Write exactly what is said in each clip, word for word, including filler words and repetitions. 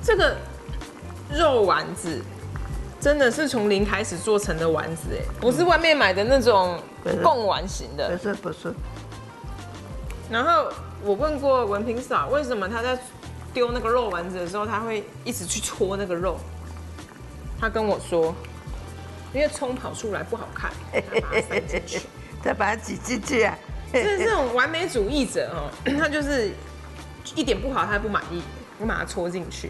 这个肉丸子真的是从零开始做成的丸子，哎，不是外面买的那种贡丸型的。 不是不是。 然后我问过文平嫂，为什么她在丢那个肉丸子的时候，她会一直去戳那个肉？她跟我说，因为葱跑出来不好看，她把它塞进去， 再把它挤进去啊。 这这种完美主义者哦，他就是一点不好他不满意，我把它戳进去。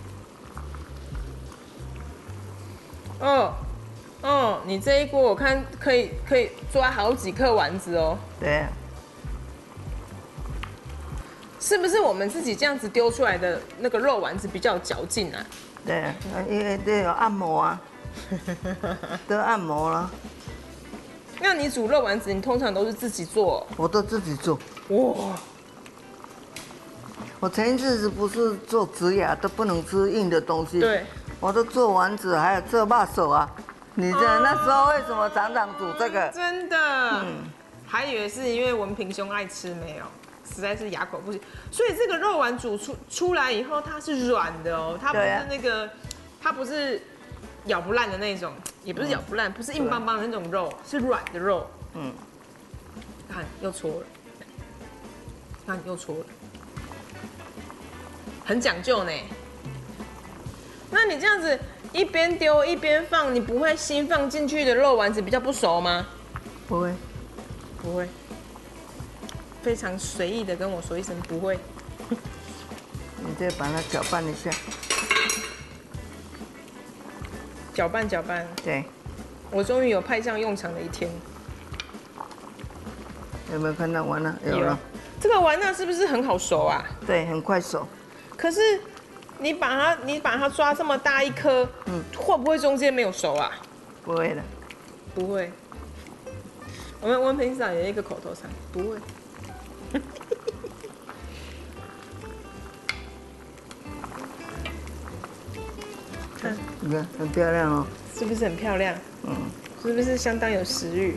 哦哦，你这一锅我看可以可以抓好几颗丸子哦。 对、啊。 是不是我们自己这样子丢出来的那个肉丸子比较有嚼劲啊？ 对、啊，因为都有按摩啊，都按摩了。 那你煮肉丸子，你通常都是自己做？ 我都自己做。 哇！ 我前一阵子不是做植牙都不能吃硬的东西， 对， 我都做丸子，还有做肉手啊。你这、哦、那时候为什么常常煮这个？ 真的，嗯，还以为是因为文平兄爱吃，没有，实在是哑口不行。所以这个肉丸煮出出来以后，它是软的哦，它不是那个，啊、它不是咬不烂的那种，也不是咬不烂，嗯、不是硬邦邦的那种肉，是软的肉。嗯，看又搓了，看又搓了。很讲究呢。那你这样子一边丢一边放，你不会新放进去的肉丸子比较不熟吗？ 不会， 不会。非常随意的跟我说一声不会。 你再把它搅拌一下。 搅拌搅拌。 对。 我终于有派上用场的一天。 有没有看到丸呢？有了。 这个丸呢是不是很好熟啊？ 对，很快熟。可是你把它，你把它抓这么大一颗，嗯，会不会中间没有熟啊？ 不会的， 不会。我们文平嫂有一个口头禅，不会。看， 你看很漂亮哦， 是不是很漂亮？嗯，是不是相当有食欲？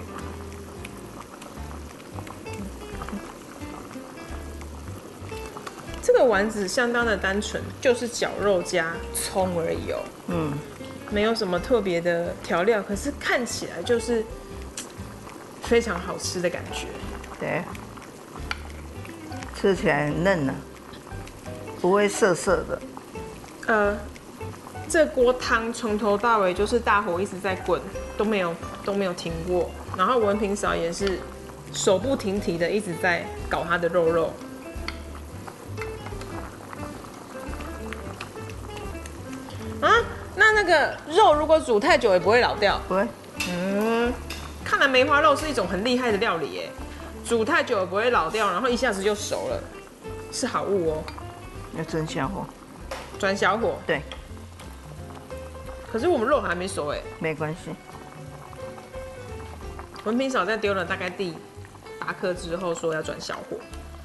这个丸子相当的单纯，就是绞肉加葱而已哦。嗯，没有什么特别的调料，可是看起来就是非常好吃的感觉。 对，吃起来很嫩啊，不会涩涩的。呃， 这锅汤从头到尾就是大火一直在滚，都没有都没有停过。然后文平嫂也是手不停蹄的一直在搞她的肉肉。啊，那那个肉如果煮太久也不会老掉？ 不会。 嗯，看来梅花肉是一种很厉害的料理耶，煮太久也不会老掉，然后一下子就熟了，是好物哦。 要转小火。 转小火。 对。 可是我们肉还没熟哎。 没关系。 文平嫂在丢了大概第八颗之后说要转小火。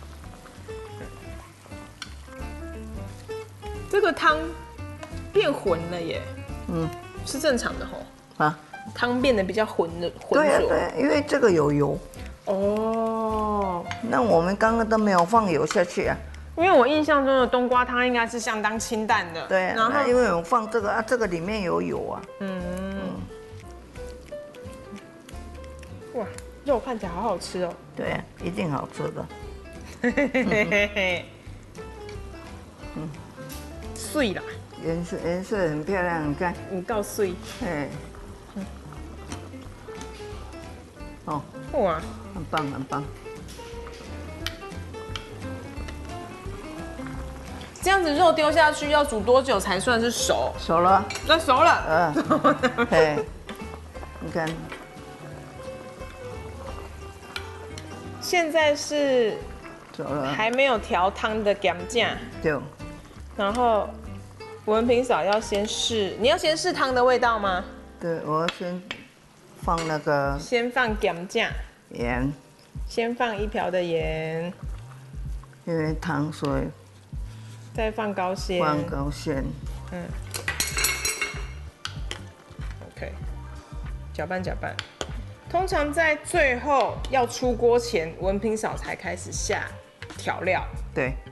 这个汤变浑了耶，嗯，是正常的吼。啊，汤变得比较浑的浑浊。 对啊对，因为这个有油。哦。那我们刚刚都没有放油下去啊。 因为我印象中的冬瓜汤应该是相当清淡的。 对啊。然后因为我放这个啊，这个里面有油啊。嗯。嗯哇，肉看起来好好吃哦。 对啊，一定好吃的。嘿嘿嘿嘿。 嗯。碎啦。 颜色颜色很漂亮，你看， 五告碎，哎， 嗯，哦， 哇， 很棒很棒。 这样子肉丢下去要煮多久才算是熟？ 熟了， 那熟了， 嗯，对，你看， 现在是熟了， 还没有调汤的咸酱， 对， 然后。文平嫂要先试，你要先试汤的味道吗？ 对，我要先放那个， 先放咸酱， 盐， 先放一瓢的盐， 因为汤所以， 再放高纤， 放高纤，嗯 ，OK， 搅拌搅拌。通常在最后要出锅前，文平嫂才开始下调料。 对。